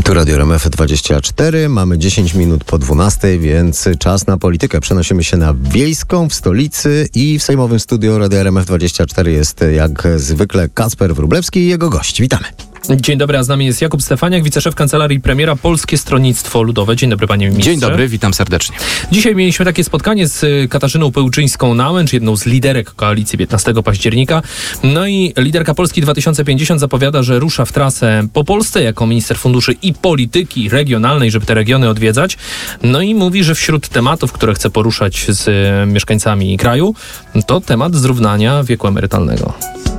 Tu Radio RMF24, mamy 10 minut po 12, więc czas na politykę. Przenosimy się na Wiejską w stolicy i w sejmowym studiu Radio RMF24 jest jak zwykle Kacper Wróblewski i jego gość. Witamy. Dzień dobry, a z nami jest Jakub Stefaniak, wiceszef Kancelarii Premiera Polskie Stronnictwo Ludowe. Dzień dobry, panie ministrze. Dzień dobry, witam serdecznie. Dzisiaj mieliśmy takie spotkanie z Katarzyną Pełczyńską-Nałęcz, jedną z liderek koalicji 15 października. No i liderka Polski 2050 zapowiada, że rusza w trasę po Polsce jako minister funduszy i polityki regionalnej, żeby te regiony odwiedzać. No i mówi, że wśród tematów, które chce poruszać z mieszkańcami kraju, to temat zrównania wieku emerytalnego.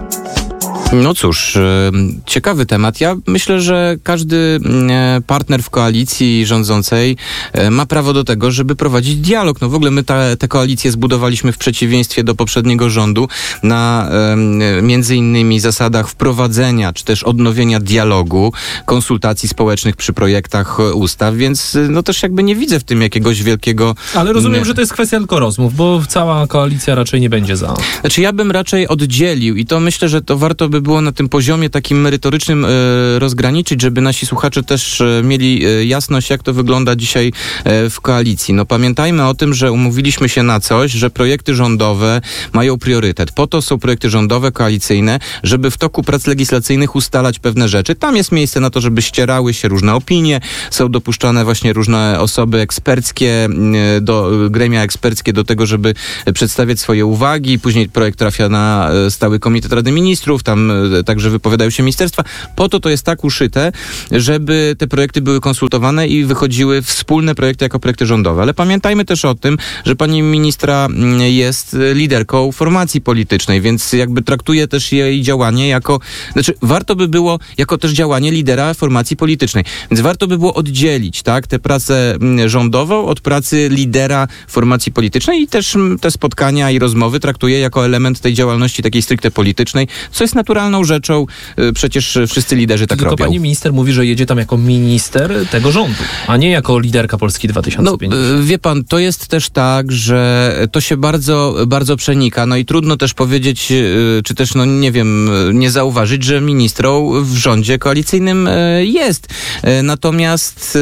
No cóż, ciekawy temat. Ja myślę, że każdy partner w koalicji rządzącej ma prawo do tego, żeby prowadzić dialog. No w ogóle my tę koalicję zbudowaliśmy w przeciwieństwie do poprzedniego rządu na między innymi zasadach wprowadzenia czy też odnowienia dialogu, konsultacji społecznych przy projektach ustaw, więc no też jakby nie widzę w tym jakiegoś wielkiego... Ale rozumiem, że to jest kwestia tylko rozmów, bo cała koalicja raczej nie będzie za. Znaczy ja bym raczej oddzielił i to myślę, że to warto by było na tym poziomie takim merytorycznym rozgraniczyć, żeby nasi słuchacze też mieli jasność, jak to wygląda dzisiaj w koalicji. No pamiętajmy o tym, że umówiliśmy się na coś, że projekty rządowe mają priorytet. Po to są projekty rządowe, koalicyjne, żeby w toku prac legislacyjnych ustalać pewne rzeczy. Tam jest miejsce na to, żeby ścierały się różne opinie, są dopuszczane właśnie różne osoby eksperckie, gremia eksperckie do tego, żeby przedstawiać swoje uwagi. Później projekt trafia na Stały Komitet Rady Ministrów, tam także wypowiadają się ministerstwa. Po to jest tak uszyte, żeby te projekty były konsultowane i wychodziły wspólne projekty jako projekty rządowe. Ale pamiętajmy też o tym, że pani ministra jest liderką formacji politycznej, więc jakby traktuje też jej działanie jako, warto by było jako też działanie lidera formacji politycznej. Więc warto by było oddzielić, tak, tę pracę rządową od pracy lidera formacji politycznej i też te spotkania i rozmowy traktuje jako element tej działalności takiej stricte politycznej, co jest naturalną rzeczą, przecież wszyscy liderzy tak robią. Tylko pani minister mówi, że jedzie tam jako minister tego rządu, a nie jako liderka Polski 2050. No, wie pan, to jest też tak, że to się bardzo, bardzo przenika. No i trudno też powiedzieć, czy też, no nie wiem, nie zauważyć, że ministrą w rządzie koalicyjnym jest. Natomiast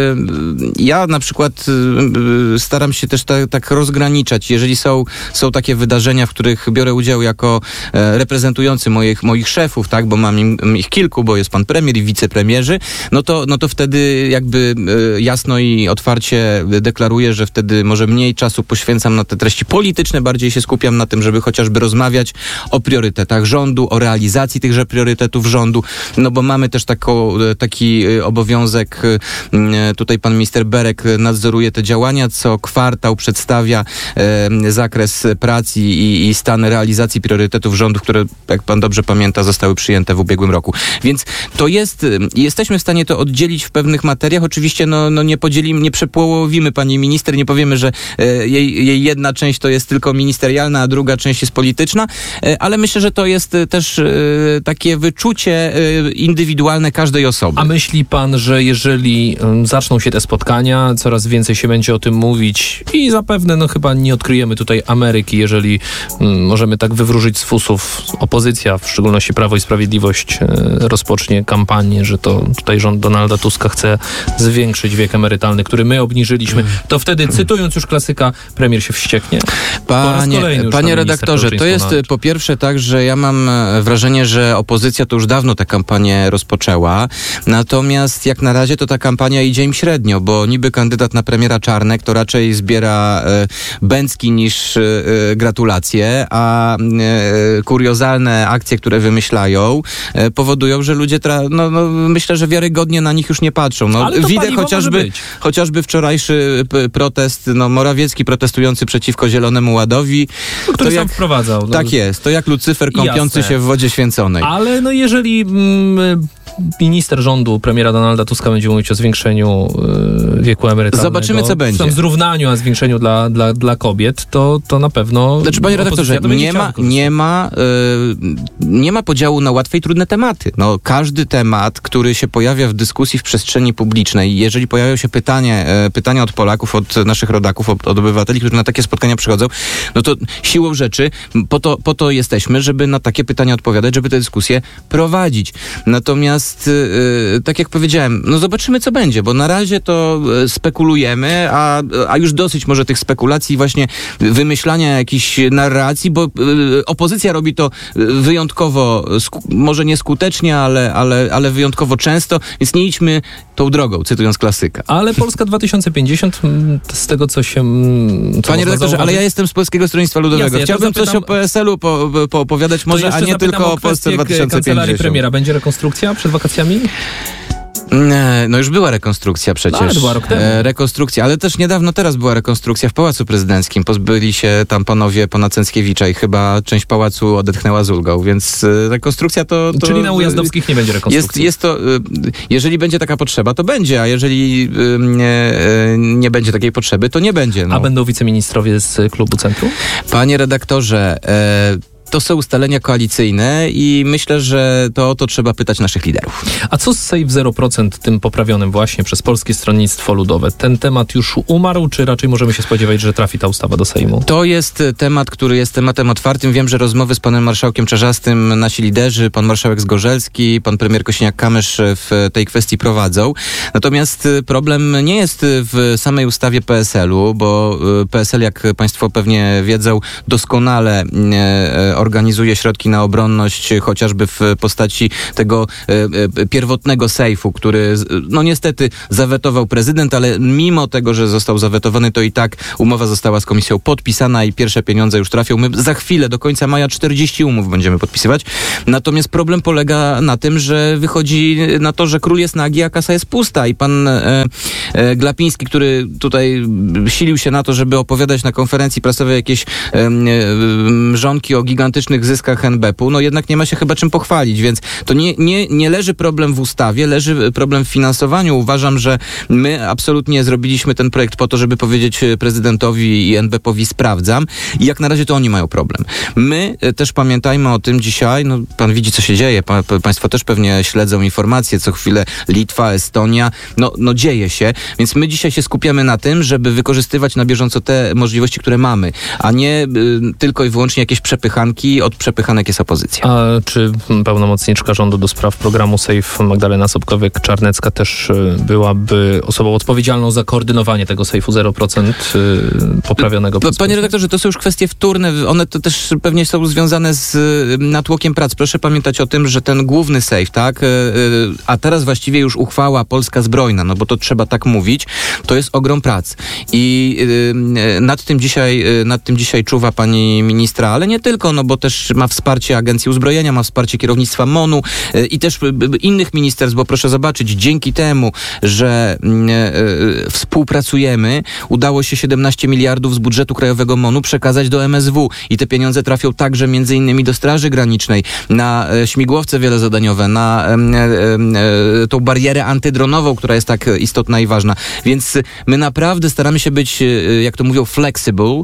ja na przykład staram się też tak rozgraniczać. Jeżeli są takie wydarzenia, w których biorę udział jako reprezentujący moich szefów, tak, bo mam ich kilku, bo jest pan premier i wicepremierzy, no to wtedy jakby jasno i otwarcie deklaruję, że wtedy może mniej czasu poświęcam na te treści polityczne, bardziej się skupiam na tym, żeby chociażby rozmawiać o priorytetach rządu, o realizacji tychże priorytetów rządu, no bo mamy też taki obowiązek, tutaj pan minister Berek nadzoruje te działania, co kwartał przedstawia zakres prac i stan realizacji priorytetów rządu, które, jak pan dobrze pamięta, zostały przyjęte w ubiegłym roku. Więc to jesteśmy w stanie to oddzielić w pewnych materiach. Oczywiście nie przepołowimy pani minister, nie powiemy, że jej jedna część to jest tylko ministerialna, a druga część jest polityczna, ale myślę, że to jest też takie wyczucie indywidualne każdej osoby. A myśli pan, że jeżeli zaczną się te spotkania, coraz więcej się będzie o tym mówić i zapewne chyba nie odkryjemy tutaj Ameryki, jeżeli możemy tak wywróżyć z fusów opozycja, w szczególności Prawo i Sprawiedliwość, rozpocznie kampanię, że to tutaj rząd Donalda Tuska chce zwiększyć wiek emerytalny, który my obniżyliśmy, to wtedy, cytując już klasyka, premier się wścieknie? Panie redaktorze, to jest po pierwsze tak, że ja mam wrażenie, że opozycja to już dawno tę kampanię rozpoczęła, natomiast jak na razie to ta kampania idzie im średnio, bo niby kandydat na premiera Czarnek to raczej zbiera bęcki niż gratulacje, a kuriozalne akcje, które wymyślają, powodują, że ludzie myślę, że wiarygodnie na nich już nie patrzą. Widzę chociażby wczorajszy protest, Morawiecki protestujący przeciwko Zielonemu Ładowi. Który sam wprowadzał. Tak jest, to jak Lucyfer kąpiący się w wodzie święconej. Ale jeżeli minister rządu, premiera Donalda Tuska będzie mówić o zwiększeniu wieku emerytalnego. Zobaczymy, co będzie. W zrównaniu, a zwiększeniu dla kobiet, to na pewno... Znaczy, panie redaktorze, nie ma podziału na łatwe i trudne tematy. Każdy temat, który się pojawia w dyskusji w przestrzeni publicznej, jeżeli pojawiają się pytania od Polaków, od naszych rodaków, od obywateli, którzy na takie spotkania przychodzą, no to siłą rzeczy po to jesteśmy, żeby na takie pytania odpowiadać, żeby te dyskusje prowadzić. Natomiast Natomiast, tak jak powiedziałem, no zobaczymy, co będzie, bo na razie to spekulujemy, a już dosyć może tych spekulacji, właśnie wymyślania jakichś narracji, bo opozycja robi to wyjątkowo, może nieskutecznie, ale wyjątkowo często, więc nie idźmy tą drogą, cytując klasyka. Ale Polska 2050, z tego co się... Panie redaktorze, ale ja jestem z Polskiego Stronnictwa Ludowego. Jasne, Chciałbym coś o PSL-u poopowiadać może, a nie tylko o Polsce 2050. Kancelarii premiera. Będzie rekonstrukcja przed wakacjami? No już była rekonstrukcja przecież. Ale była rok temu. Rekonstrukcja, ale też niedawno teraz była rekonstrukcja w Pałacu Prezydenckim. Pozbyli się tam panowie pana Cęckiewicza i chyba część pałacu odetchnęła z ulgą, więc rekonstrukcja to... Czyli na Ujazdowskich nie będzie rekonstrukcji. Jest to, jeżeli będzie taka potrzeba, to będzie, a jeżeli nie będzie takiej potrzeby, to nie będzie. No. A będą wiceministrowie z klubu Centrum? Panie redaktorze, to są ustalenia koalicyjne i myślę, że to o to trzeba pytać naszych liderów. A co z Save 0%, tym poprawionym właśnie przez Polskie Stronnictwo Ludowe? Ten temat już umarł, czy raczej możemy się spodziewać, że trafi ta ustawa do Sejmu? To jest temat, który jest tematem otwartym. Wiem, że rozmowy z panem marszałkiem Czarzastym nasi liderzy, pan marszałek Zgorzelski, pan premier Kosiniak-Kamysz w tej kwestii prowadzą. Natomiast problem nie jest w samej ustawie PSL-u, bo PSL, jak państwo pewnie wiedzą, doskonale organizuje środki na obronność, chociażby w postaci tego pierwotnego sejfu, który no niestety zawetował prezydent, ale mimo tego, że został zawetowany, to i tak umowa została z komisją podpisana i pierwsze pieniądze już trafią. My za chwilę, do końca maja 40 umów będziemy podpisywać. Natomiast problem polega na tym, że wychodzi na to, że król jest nagi, a kasa jest pusta i pan Glapiński, który tutaj silił się na to, żeby opowiadać na konferencji prasowej jakieś mrzonki o gigantycznych zyskach NBP-u, no jednak nie ma się chyba czym pochwalić, więc to nie leży problem w ustawie, leży problem w finansowaniu. Uważam, że my absolutnie zrobiliśmy ten projekt po to, żeby powiedzieć prezydentowi i NBP-owi sprawdzam i jak na razie to oni mają problem. My też pamiętajmy o tym dzisiaj, no pan widzi, co się dzieje, państwo też pewnie śledzą informacje, co chwilę Litwa, Estonia, no dzieje się, więc my dzisiaj się skupiamy na tym, żeby wykorzystywać na bieżąco te możliwości, które mamy, a nie tylko i wyłącznie jakieś przepychanki, od przepychanek jest opozycja. A czy pełnomocniczka rządu do spraw programu SAFE Magdalena Sobkowiak-Czarnecka też byłaby osobą odpowiedzialną za koordynowanie tego SAFE-u 0% poprawionego? Panie redaktorze, to są już kwestie wtórne, one to też pewnie są związane z natłokiem prac. Proszę pamiętać o tym, że ten główny SAFE, tak, a teraz właściwie już uchwała polska zbrojna, no bo to trzeba tak mówić, to jest ogrom prac. I nad tym dzisiaj czuwa pani ministra, ale nie tylko, no bo też ma wsparcie Agencji Uzbrojenia, ma wsparcie kierownictwa MON-u i też innych ministerstw, bo proszę zobaczyć, dzięki temu, że współpracujemy, udało się 17 miliardów z budżetu krajowego MON-u przekazać do MSW i te pieniądze trafią także między innymi do Straży Granicznej, na śmigłowce wielozadaniowe, na tą barierę antydronową, która jest tak istotna i ważna. Więc my naprawdę staramy się być, jak to mówią, flexible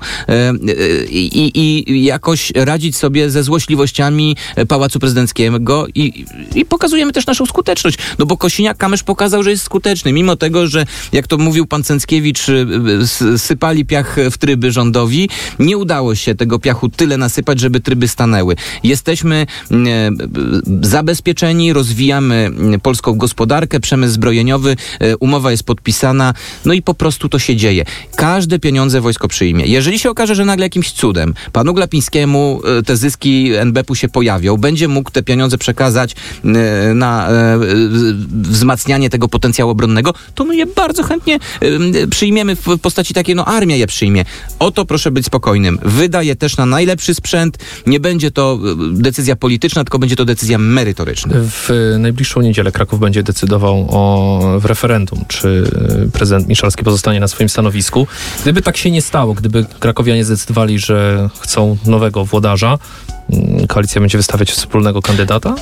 i jakoś radzić sobie ze złośliwościami Pałacu Prezydenckiego i pokazujemy też naszą skuteczność. No bo Kosiniak-Kamysz pokazał, że jest skuteczny. Mimo tego, że jak to mówił pan Cęckiewicz, sypali piach w tryby rządowi, nie udało się tego piachu tyle nasypać, żeby tryby stanęły. Jesteśmy zabezpieczeni, rozwijamy polską gospodarkę, przemysł zbrojeniowy, umowa jest podpisana, no i po prostu to się dzieje. Każde pieniądze wojsko przyjmie. Jeżeli się okaże, że nagle jakimś cudem panu Glapińskiemu te zyski NBP-u się pojawią, będzie mógł te pieniądze przekazać na wzmacnianie tego potencjału obronnego, to my je bardzo chętnie przyjmiemy w postaci takiej, no armia je przyjmie. O to proszę być spokojnym. Wydaje też na najlepszy sprzęt. Nie będzie to decyzja polityczna, tylko będzie to decyzja merytoryczna. W najbliższą niedzielę Kraków będzie decydował w referendum, czy prezydent Miszalski pozostanie na swoim stanowisku. Gdyby tak się nie stało, gdyby krakowianie zdecydowali, że chcą nowego włodarza, koalicja będzie wystawiać wspólnego kandydata?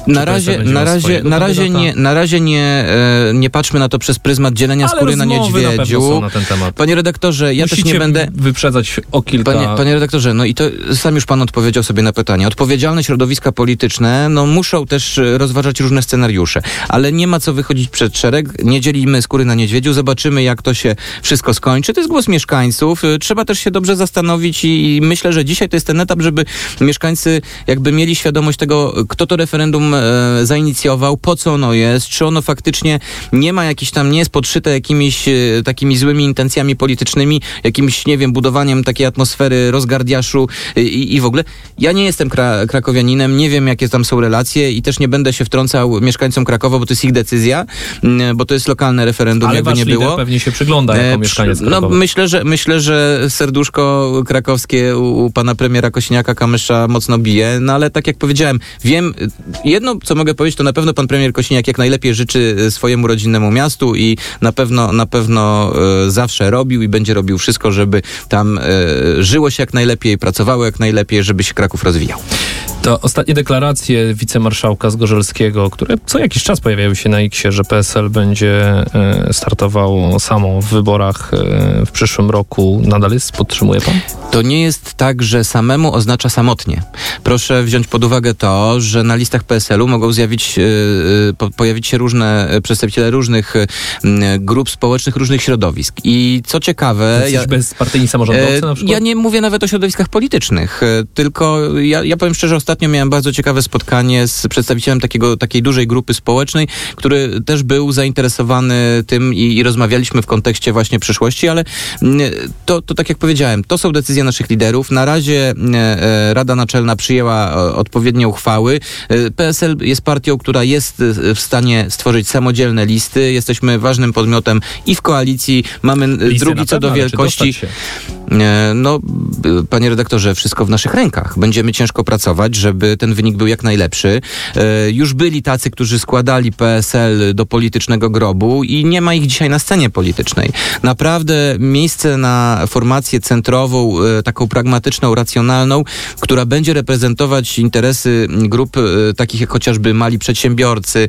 Na razie nie patrzmy na to przez pryzmat dzielenia skóry na niedźwiedziu. Są na ten temat. Panie redaktorze, ja musicie też nie będę wyprzedzać o kilka... Panie redaktorze, no i to sam już pan odpowiedział sobie na pytanie. Odpowiedzialne środowiska polityczne, no muszą też rozważać różne scenariusze, ale nie ma co wychodzić przed szereg. Nie dzielimy skóry na niedźwiedziu, zobaczymy, jak to się wszystko skończy. To jest głos mieszkańców. Trzeba też się dobrze zastanowić i myślę, że dzisiaj to jest ten etap, żeby mieszkańcy jakby mieli świadomość tego, kto to referendum zainicjował, po co ono jest, czy ono faktycznie nie jest podszyte jakimiś takimi złymi intencjami politycznymi, jakimś, nie wiem, budowaniem takiej atmosfery rozgardiaszu i w ogóle. Ja nie jestem krakowianinem, nie wiem, jakie tam są relacje i też nie będę się wtrącał mieszkańcom Krakowa, bo to jest ich decyzja, bo to jest lokalne referendum, ale jakby nie było. Ale pewnie się przygląda jako mieszkaniec Krakowa. No myślę, że serduszko krakowskie u pana premiera Kosiniaka-Kamysza mocno bije, no ale tak jak powiedziałem, wiem, jedno, co mogę powiedzieć, to na pewno pan premier Kosiniak jak najlepiej życzy swojemu rodzinnemu miastu i na pewno zawsze robił i będzie robił wszystko, żeby tam żyło się jak najlepiej, pracowało jak najlepiej, żeby się Kraków rozwijał. To ostatnie deklaracje wicemarszałka Zgorzelskiego, które co jakiś czas pojawiały się na X-ie, że PSL będzie startował samo w wyborach w przyszłym roku. Nadal jest? Podtrzymuje pan? To nie jest tak, że samemu oznacza samotnie. Proszę wziąć pod uwagę to, że na listach PSL-u mogą pojawić się przedstawiciele różnych grup społecznych, różnych środowisk. I co ciekawe... bezpartyjni samorządowcy na przykład? Ja nie mówię nawet o środowiskach politycznych, tylko ja powiem szczerze, ostatnio miałem bardzo ciekawe spotkanie z przedstawicielem takiej dużej grupy społecznej, który też był zainteresowany tym i rozmawialiśmy w kontekście właśnie przyszłości, ale to tak jak powiedziałem, to są decyzje naszych liderów. Na razie Rada Naczelna przyjęła odpowiednie uchwały. PSL jest partią, która jest w stanie stworzyć samodzielne listy. Jesteśmy ważnym podmiotem i w koalicji. Mamy listy drugi co do wielkości. No, panie redaktorze, wszystko w naszych rękach. Będziemy ciężko pracować, żeby ten wynik był jak najlepszy. Już byli tacy, którzy składali PSL do politycznego grobu i nie ma ich dzisiaj na scenie politycznej. Naprawdę miejsce na formację centrową, taką pragmatyczną, racjonalną, która będzie reprezentować interesy grup takich jak chociażby mali przedsiębiorcy,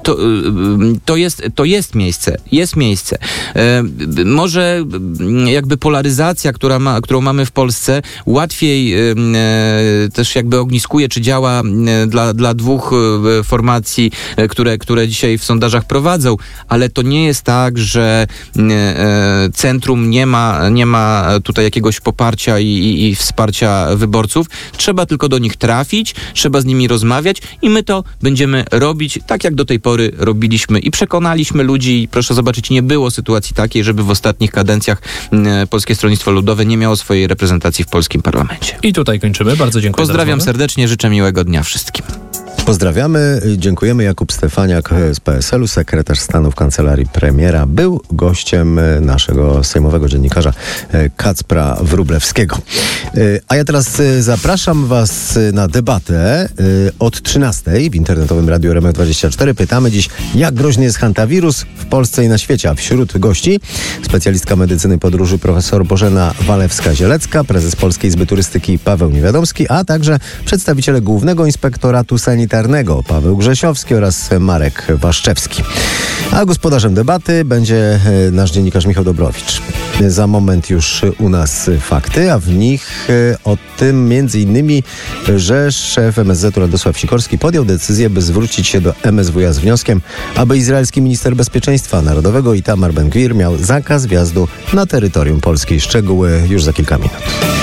to jest miejsce. Jest miejsce. Może jakby polaryzacja, którą mamy w Polsce, łatwiej też jakby ogniskuje, czy działa dla dwóch formacji, które dzisiaj w sondażach prowadzą, ale to nie jest tak, że centrum nie ma tutaj jakiegoś poparcia i wsparcia wyborców. Trzeba tylko do nich trafić, trzeba z nimi rozmawiać i my to będziemy robić tak, jak do tej pory robiliśmy i przekonaliśmy ludzi. Proszę zobaczyć, nie było sytuacji takiej, żeby w ostatnich kadencjach Polskie Stronnictwo Ludowe nie miało swojej reprezentacji w polskim parlamencie. I tutaj kończymy. Bardzo dziękuję. Pozdrawiam serdecznie, życzę miłego dnia wszystkim. Pozdrawiamy, dziękujemy. Jakub Stefaniak z PSL-u, sekretarz stanu w kancelarii premiera, był gościem naszego sejmowego dziennikarza Kacpra Wróblewskiego. A ja teraz zapraszam was na debatę od 13:00 w internetowym radiu RMF24. Pytamy dziś, jak groźny jest hantawirus w Polsce i na świecie, a wśród gości specjalistka medycyny podróży profesor Bożena Walewska-Zielecka, prezes Polskiej Izby Turystyki Paweł Niewiadomski, a także przedstawiciele Głównego Inspektoratu Sanitarnego Paweł Grzesiowski oraz Marek Waszczewski. A gospodarzem debaty będzie nasz dziennikarz Michał Dobrowicz. Za moment już u nas fakty, a w nich o tym m.in., że szef MSZ-u Radosław Sikorski podjął decyzję, by zwrócić się do MSWiA z wnioskiem, aby izraelski minister bezpieczeństwa narodowego Itamar Ben-Gvir miał zakaz wjazdu na terytorium Polski. Szczegóły już za kilka minut.